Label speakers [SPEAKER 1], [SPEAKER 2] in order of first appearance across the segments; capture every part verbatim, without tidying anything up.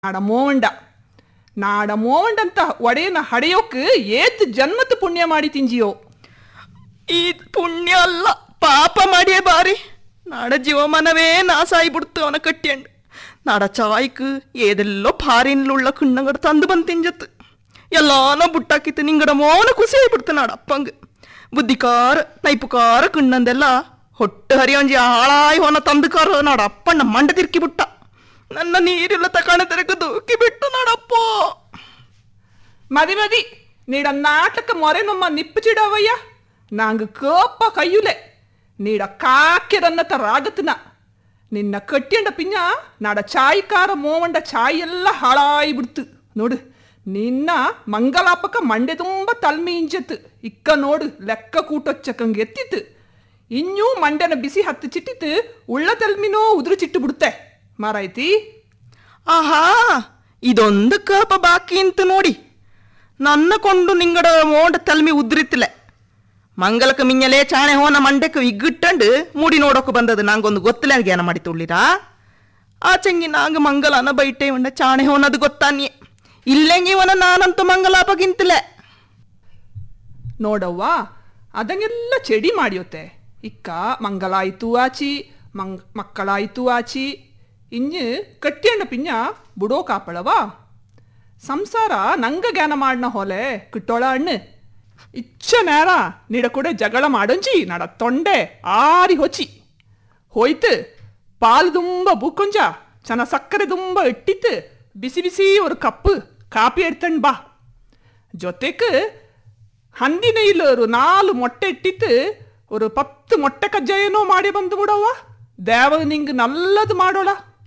[SPEAKER 1] ನಾಡ ಮೋವಂಡ ನಾಡ ಮೋವಂಡಂತ ಒಡೆಯನ ಹಡೆಯೋಕ್ ಏತ್ ಜನ್ಮತ್ ಪುಣ್ಯ ಮಾಡಿ ತಿಂಜಿಯೋ.
[SPEAKER 2] ಈ ಪುಣ್ಯ ಅಲ್ಲ, ಪಾಪ ಮಾಡಿಯೇ ಬಾರಿ. ನಾಡ ಜೀವಮನವೇ ನಾಶ ಆಯ್ಬಿಡ್ತು ಅವನ ಕಟ್ಟಿಯಂಡು. ನಾಡ ಚಾಯ್ಕ್ ಏದೆಲ್ಲೋ ಫಾರಿನ್ಲುಳ್ಳ ಕುಣ್ಣಂಗಡ ತಂದು ಬಂದು ತಿಂಜತ್ತು. ಎಲ್ಲಾನೋ ಬುಟ್ಟಾಕಿತ್ತು ನಿಂಗಡ ಮೋನ ಖುಷಿ ಆಯ್ಬಿಡ್ತು ನಾಡ ಅಪ್ಪಂಗ. ಬುದ್ಧಿಕಾರ ನೈಪುಕಾರ ಕುಣ್ಣಂದೆಲ್ಲ ಹೊಟ್ಟೆ ಹರಿಯಂಜಿ ಹಾಳಾಯಿ ಹೋನ ತಂದುಕಾರ ನಾಡ ಅಪ್ಪಣ್ಣ ಮಂಡ ತಿರ್ಕಿ ಬಿಟ್ಟ. ನನ್ನ ನೀರಿಲ್ಲ ತಕಾಣ ತೆರಕ ದೂಕಿ ಬಿಟ್ಟು ನಾಡಪ್ಪ.
[SPEAKER 1] ಮದಿ ಮದಿ ನೀಡ ನಾಟಕ ಮೊರೆ ನಮ್ಮ ನಿಪ್ಪು ಚಿಡವಯ್ಯ. ನಾಂಗ ಕೋಪ ಕೈಯುಲೆ ನೀಡ ಕಾಕೆರನ್ನತ ರಾಗತ್ನ ನಿನ್ನ ಕಟ್ಟಿಯಂಡ ಪಿಂಜ ನಾಡ ಚಾಯ್ಕಾರ ಮೋವಂಡ ಚಾಯ್ ಎಲ್ಲ ಹಾಳಾಯಿ ಬಿಡ್ತು ನೋಡು. ನಿನ್ನ ಮಂಗಲಾಪಕ ಮಂಡೆ ತುಂಬ ತಲ್ಮಿ ಇಂಜತ್ತು. ಇಕ್ಕ ನೋಡು ಲೆಕ್ಕ ಕೂಟೊಚ್ಚಕಂಗೆ ಎತ್ತಿತ್ತು. ಇನ್ನೂ ಮಂಡೆನ ಬಿಸಿ ಹತ್ತು ಚಿಟ್ಟಿತ್ತು. ಉಳ್ಳ ತಲ್ಮಿನೋ ಉದುರು ಚಿಟ್ಟು ಬಿಡುತ್ತೆ ಮಾರಾಯ್ತಿ.
[SPEAKER 2] ಆಹಾ, ಇದೊಂದು ಕಪ ಬಾಕಿ ಅಂತ ನೋಡಿ. ನನ್ನ ಕೊಂಡು ನಿಂಗಡ ಮೋಂಡ ತಲ್ಮಿ ಉದ್ರಿತ್ತಲೆ. ಮಂಗಲಕ ಮಿಂಜಲೆ ಚಾಣೆ ಹೋನ ಮಂಡೆಕ ಇಗ್ಗಿಟ್ಟಂಡು ಮೂಡಿ ನೋಡೋಕೆ ಬಂದದು. ನಂಗೊಂದು ಗೊತ್ತಲೆ ಜ್ಞಾನ ಮಾಡಿ ತುಳ್ಳಿರಾ. ಆ ಚಂಗಿ ನಾಂಗ ಮಂಗಲನ ಬೈಟೆ ಉಂಡ ಚಾಣೆ ಹೋನದು ಗೊತ್ತಾನಿಯೇ. ಇಲ್ಲೆಂಗಿವನ ನಾನಂತೂ ಮಂಗಲಾಪಗಿಂತಲೆ
[SPEAKER 1] ನೋಡವ್ವ. ಅದಂಗೆಲ್ಲ ಚೆಡಿ ಮಾಡಿಯೋತೆ. ಇಕ್ಕ ಮಂಗಲಾಯ್ತು ಆಚಿ ಮಂಗ್ ಮಕ್ಕಳಾಯ್ತು ಆಚಿ ಇನ್ನು ಕಟ್ಟಿಯಣ್ಣ ಪಿಂಜ ಬುಡೋ ಕಾಪಳವಾ. ಸಂಸಾರ ನಂಗ ಜ್ಞಾನ ಮಾಡ್ನ ಹೊಲೆ ಕಿಟ್ಟೋಳ ಅಣ್ಣು. ಇಚ್ಚ ನೇರ ನಿಡ ಕೂಡ ಜಗಳ ಮಾಡಂಜಿ ನಡ ತೊಂಡೆ ಆರಿ ಹೊಚ್ಚಿ ಹೋಯ್ತು. ಪಾಲು ತುಂಬ ಬೂಕೊಂಜ ಚೆನ್ನ ಸಕ್ಕರೆ ತುಂಬ ಇಟ್ಟಿತ್ತು. ಬಿಸಿ ಬಿಸಿ ஒரு ಕಪ್ಪು ಕಾಪಿ ಎಡ್ತಂಡ್ ಬಾ. ಜೊತೆಗೆ ಹಂದಿನ ಇಲ್ಲ ஒரு ನಾಲು ಮೊಟ್ಟೆ ಇಟ್ಟಿತ್ತು. ஒரு ಪತ್ತು ಮೊಟ್ಟೆ ಕಜ್ಜಾಯನೋ ಮಾಡಿ ಬಂದು ಬಿಡವ್ವ. ದೇವ ನಿಂಗೆ ನಲ್ಲದು ಮಾಡೋಳ.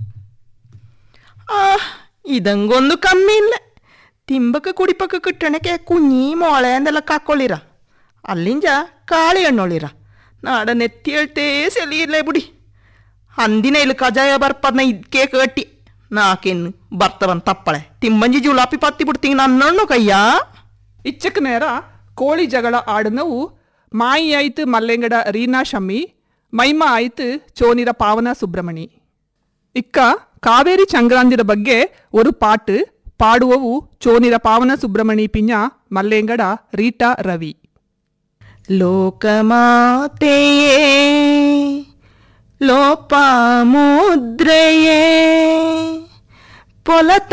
[SPEAKER 2] ಆ ಇದಂಗೊಂದು ಕಮ್ಮಿ ಇಲ್ಲ. ತಿಂಬಕ ಕುಡಿಪಕ್ಕ ಕಿಟ್ಟಣಕ್ಕೆ ಕುഞ്ഞി ಮೊಳೆ ಅಂದೆಲ್ಲ ಕಾಕ್ಕೊಳ್ಳಿರ. ಅಲ್ಲಿಂಜ ಕಾಳಿ ಹಣ್ಣೊಳಿರ. ನಾಡ ನೆತ್ತಿ ಹೇಳ್ತೇ ಸೆಲಿ ಇರ್ಲೇ ಬಿಡಿ. ಹಂದಿನ ಇಲ್ಲಿ ಕಜಾಯ ಬರ್ಪದ್ನ ಇದಕ್ಕೆ ಕಟ್ಟಿ ನಾಕೇನು ಬರ್ತವನ್ ತಪ್ಪಳೆ ತಿಂಬಂಜಿ ಜುಲಾಪಿ ಪತ್ತಿ ಬಿಡ್ತೀನಿ ನನ್ನಣ್ಣು ಕಯ್ಯ.
[SPEAKER 1] ಇಚ್ಚಕ ನೇರ ಕೋಳಿ ಜಗಳ ಆಡನವು ಮಾಯಿ ಆಯ್ತು ಮಲ್ಲೆಂಗಡ ರೀನಾ ಶಮ್ಮಿ, ಮೈಮ ಆಯ್ತು ಚೋನಿರ ಪಾವನ ಸುಬ್ರಮಣಿ. ಇಕ್ಕ ಕಾವೇರಿ ಚಂಗ್ರಾಂದಿರ ಬಗ್ಗೆ ಒಂದು ಪಾಟು ಪಾಡುವವು ಚೋನಿರ ಪಾವನ ಸುಬ್ರಮಣಿ ಪಿಂಜ ಮಲ್ಲೆಂಗಡ ರೀಟಾ ರವಿ.
[SPEAKER 2] ಲೋಕಮಾತೆಯೇ ಲೋಪ ಮುದ್ರೆಯೇ ಪೊಲತ